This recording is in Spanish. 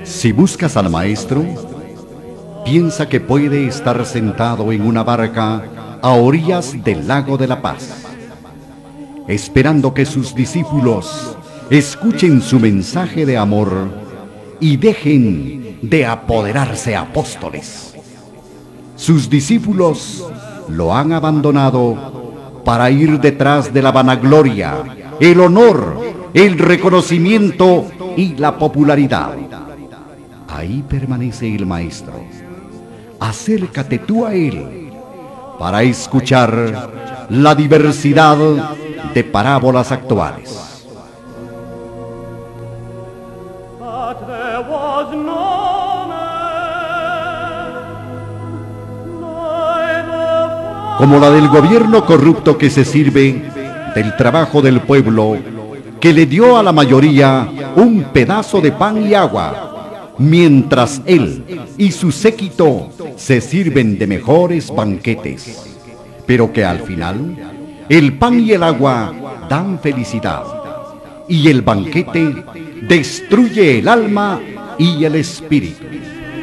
Si buscas al Maestro, piensa que puede estar sentado en una barca a orillas del lago de la Paz, esperando que sus discípulos escuchen su mensaje de amor y dejen de apoderarse apóstoles. Sus discípulos lo han abandonado para ir detrás de la vanagloria, el honor, el reconocimiento y la popularidad. Ahí permanece el Maestro. Acércate tú a Él para escuchar la diversidad de parábolas actuales. Como la del gobierno corrupto que se sirve del trabajo del pueblo, que le dio a la mayoría un pedazo de pan y agua, mientras él y su séquito se sirven de mejores banquetes, pero que al final el pan y el agua dan felicidad, y el banquete destruye el alma y el espíritu.